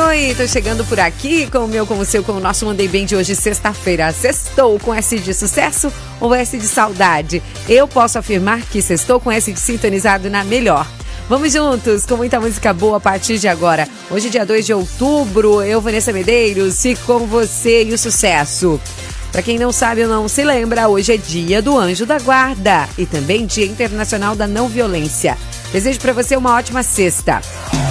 oi, tô chegando por aqui com o meu, com o seu, com o nosso Mandei Bem de hoje, sexta-feira. Sextou com S de sucesso ou S de saudade? Eu posso afirmar que sextou com S de sintonizado na melhor. Vamos juntos com muita música boa a partir de agora. Hoje, dia 2 de outubro, eu, Vanessa Medeiros, fico com você e o sucesso. Pra quem não sabe ou não se lembra, hoje é dia do Anjo da Guarda e também Dia Internacional da Não Violência. Desejo pra você uma ótima sexta.